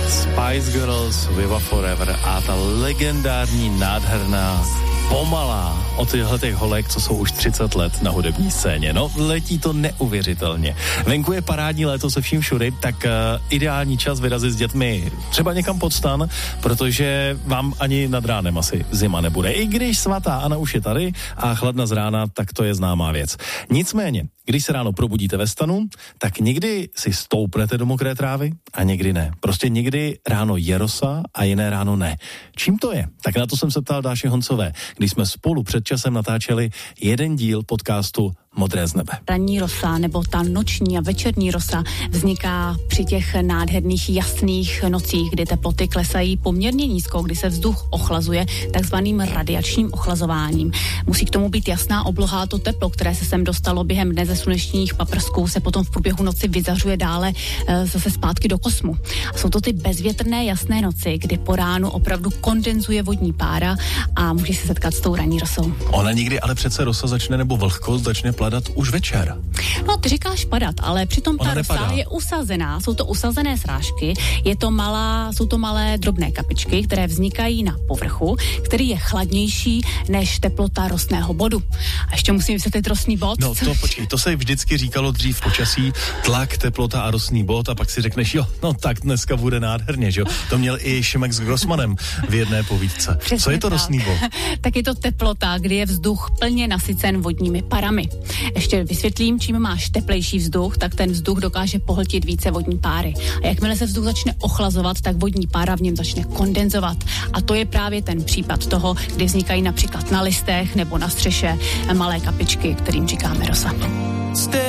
Spice Girls, Viva Forever a ta legendární, nádherná, pomalá od těch holek, co jsou už 30 let na hudební scéně. No, letí to neuvěřitelně. Venku je parádní léto se vším všudy, tak ideální čas vyrazit s dětmi třeba někam pod stan, protože vám ani nad ránem asi zima nebude. I když svatá Anna už je tady a chladna z rána, tak to je známá věc. Nicméně, když se ráno probudíte ve stanu, tak někdy si stoupnete do mokré trávy a někdy ne. Prostě někdy ráno je rosa a jiné ráno ne. Čím to je? Tak na to jsem se ptal Dáši Honcové, když jsme spolu před časem natáčeli jeden díl podcastu Modré z nebe. Ranní rosa nebo ta noční a večerní rosa vzniká při těch nádherných jasných nocích, kdy teploty klesají poměrně nízko, kdy se vzduch ochlazuje takzvaným radiačním ochlazováním. Musí k tomu být jasná obloha, to teplo, které se sem dostalo během dne ze slunečních paprsků, se potom v průběhu noci vyzařuje dále zase zpátky do kosmu. A jsou to ty bezvětrné jasné noci, kdy po ránu opravdu kondenzuje vodní pára a může se setkat s tou ranní rosou. Ona nikdy ale přece rosa začne nebo vlhkost začne padat už večer. No, ty říkáš padat, ale přitom ta rosa je usazená, jsou to usazené srážky, jsou to malé drobné kapičky, které vznikají na povrchu, který je chladnější než teplota rostného bodu. A ještě musím vysvětlit rostný bod. No, to se vždycky říkalo dřív v počasí, tlak, teplota a rostný bod a pak si řekneš, jo, no tak dneska bude nádherně, že jo. To měl i Šimek s Grossmanem v jedné povídce. Přesně. Co je to rostný bod? Tak je to teplota, kdy je vzduch plně nasycen vodními parami. Ještě vysvětlím, čím máš teplejší vzduch, tak ten vzduch dokáže pohltit více vodní páry. A jakmile se vzduch začne ochlazovat, tak vodní pára v něm začne kondenzovat. A to je právě ten případ toho, kdy vznikají například na listech nebo na střeše malé kapičky, kterým říkáme rosa.